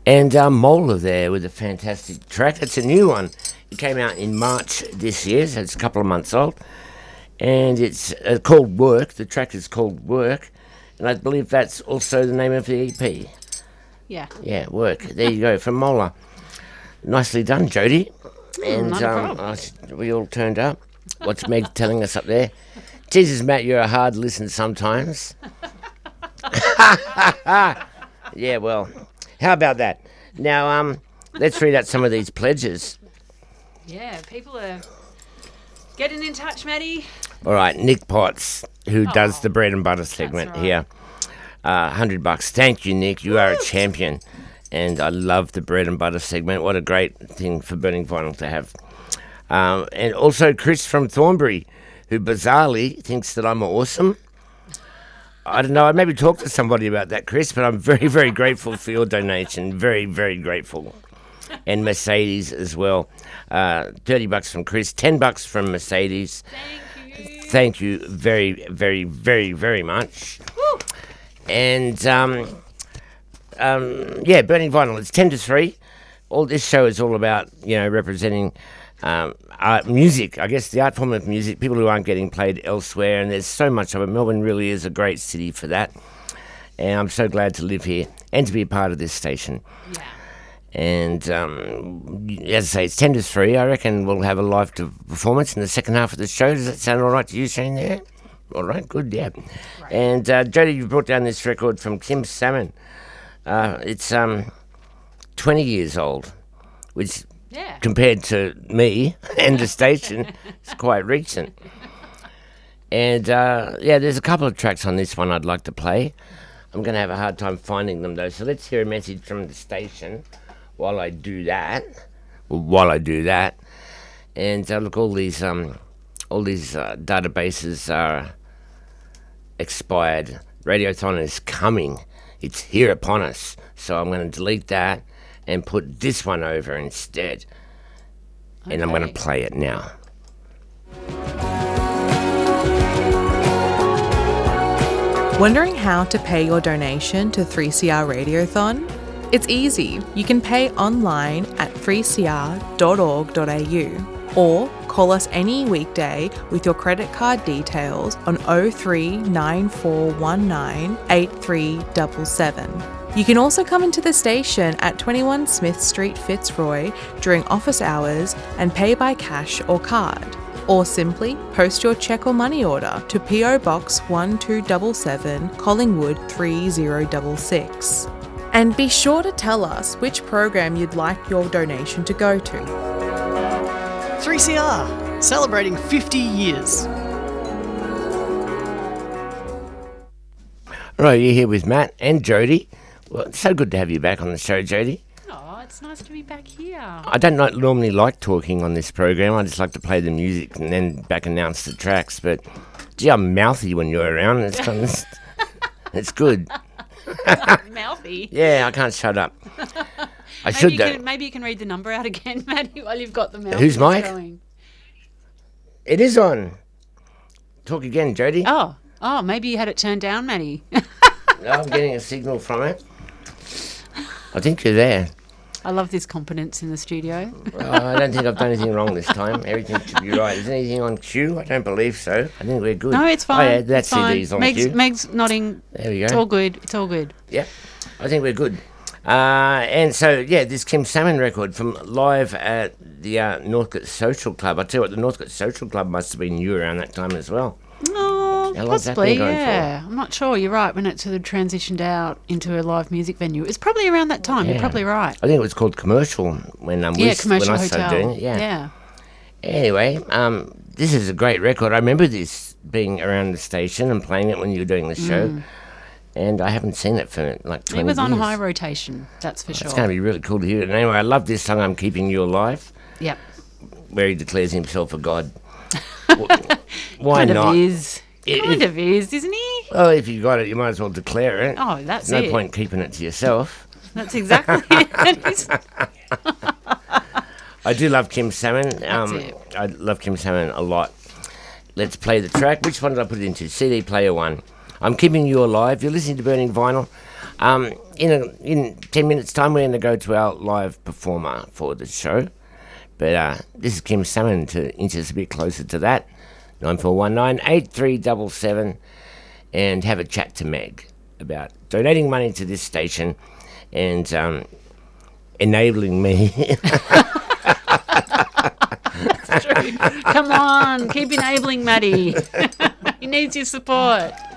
And Mola there with a fantastic track. It's a new one. It came out in March this year, so it's a couple of months old. And it's called Work. The track is called Work. And I believe that's also the name of the EP. Yeah. Yeah, Work. There you go, from Mola. Nicely done, Jody. And we all turned up. What's Meg telling us up there? Jesus, Matt, you're a hard listen sometimes. Yeah, well, how about that? Now, let's read out some of these pledges. Yeah, people are getting in touch, Maddie. All right, Nick Potts, who does the bread and butter segment here. $100. Thank you, Nick. You are a champion. And I love the bread and butter segment. What a great thing for Burning Vinyl to have. And also Chris from Thornbury, who bizarrely thinks that I'm awesome. I don't know. I maybe talk to somebody about that, Chris, but I'm very, very grateful for your donation. Very, very grateful. And Mercedes as well. $30 from Chris, $10 from Mercedes. Thank you very, very, very, very much. Woo. And Burning Vinyl. It's 10 to 3. All this show is all about, representing art, music. I guess the art form of music. People who aren't getting played elsewhere, and there's so much of it. Melbourne really is a great city for that. And I'm so glad to live here and to be a part of this station. Yeah. And as I say, it's 10 to 3. I reckon we'll have a live performance in the second half of the show. Does that sound all right to you, Shane, there? All right, good, yeah. Right. And Jody, you brought down this record from Kim Salmon. It's 20 years old, which compared to me and the station, it's quite recent. And there's a couple of tracks on this one I'd like to play. I'm going to have a hard time finding them, though. So let's hear a message from the station while I do that. And look, all these databases are expired. Radiothon is coming. It's here upon us. So I'm going to delete that and put this one over instead. Okay. And I'm going to play it now. Wondering how to pay your donation to 3CR Radiothon? It's easy. You can pay online at 3cr.org.au or call us any weekday with your credit card details on 03 9419 8377. You can also come into the station at 21 Smith Street, Fitzroy during office hours and pay by cash or card. Or simply post your cheque or money order to PO Box 1277 Collingwood 3066. And be sure to tell us which program you'd like your donation to go to. 3CR, celebrating 50 years. Right, you're here with Matt and Jody. Well, it's so good to have you back on the show, Jody. Oh, it's nice to be back here. I don't normally like talking on this program. I just like to play the music and then back announce the tracks. But, gee, I'm mouthy when you're around. It's kind of, it's good. Mouthy? Yeah, I can't shut up. Maybe you can read the number out again, Maddie, while you've got the mouth. Who's Mike? Going. It is on. Talk again, Jody. Oh, maybe you had it turned down, Maddie. No, I'm getting a signal from it. I think you're there. I love this competence in the studio. I don't think I've done anything wrong this time. Everything should be right. Is anything on cue? I don't believe so. I think we're good. No, it's fine. Oh, yeah, that CD's on cue. Meg's nodding. There we go. It's all good. It's all good. Yep, I think we're good. And so, this Kim Salmon record from live at the Northcote Social Club. I tell you what, the Northcote Social Club must have been new around that time as well. Oh, possibly, yeah. I'm not sure. You're right. When it sort of transitioned out into a live music venue, it's probably around that time. You're probably right. I think it was called Commercial when Commercial when I Hotel. started doing it. Yeah. Anyway, this is a great record. I remember this being around the station and playing it when you were doing the show. And I haven't seen it for like 20 years. It was on high rotation, that's for sure. It's going to be really cool to hear it. And anyway, I love this song, I'm Keeping You Alive. Yep. Where he declares himself a god. Why kind not? Of is. Kind of is, isn't he? Well, if you got it, you might as well declare it. Oh, that's There's no point keeping it to yourself. That's exactly it. I do love Kim Salmon. That's it. I love Kim Salmon a lot. Let's play the track. Which one did I put it into? CD player 1. I'm Keeping You Alive. You're listening to Burning Vinyl. In 10 minutes' time, we're going to go to our live performer for the show. But this is Kim Salmon to inch us a bit closer to that. 9419-8377, and have a chat to Meg about donating money to this station and enabling me. That's true. Come on, keep enabling Maddie. He needs your support.